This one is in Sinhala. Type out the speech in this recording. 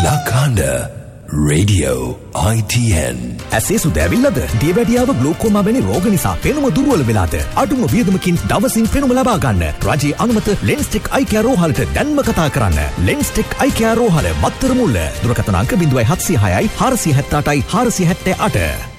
Lakanda Radio ITN. ඇසේ සුද ඇවිල්ලාද? දියවැඩියාව ග්ලූකෝමා වැනි රෝග නිසා පෙනුම දුර්වල වෙලාද? අඩුම වියදමකින් දවසින් පෙනුම ලබා ගන්න. රජයේ අනුමත ලෙන්ස්ටෙක් අයි කෙයා රෝහලට දැන්ම කතා කරන්න. ලෙන්ස්ටෙක් අයි කෙයා රෝහල මත්තර මුල්ල. දුරකථන අංක 0706 478 478.